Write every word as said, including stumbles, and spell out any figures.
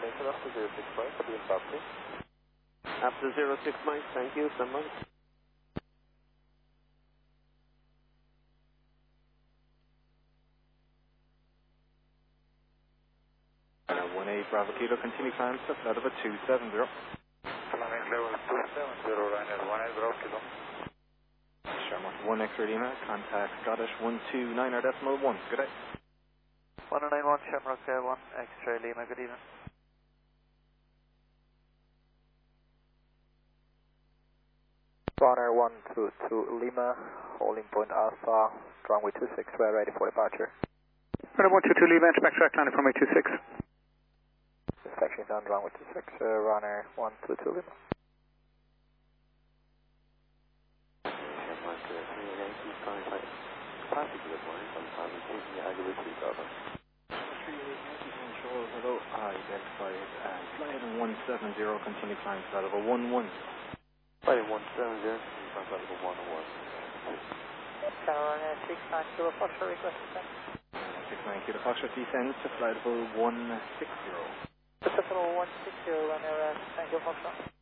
American after zero six Mike, I'll be in Bobby. After zero six Mike, thank you, someone. one eight Bravo Kilo, continue climb to flight of a two seven zero. Climbing level two seven zero, Ryanair one eight Bravo Kilo. Sherman one X-ray Lima, contact Scottish one two nine or decimal one, good day. one nine one Shamrock one X-ray Lima, good evening. Ryanair one two two Lima, holding point Alpha, runway two six, we're ready for departure. Ryanair one two two Lima, inspect track landing from runway two six. Inspection done, runway two six, uh, Ryanair one two two Lima. Hello, I identified as flight one seven zero, continue climb flight of a one one. Flight one seven zero, flight of a one one. Carolina six nine Kilo Foxtrot request descent. six nine Kilo Foxtrot descends to flight level one six zero. Pacific one six zero, Ryanair, uh, Tango Foxtrot.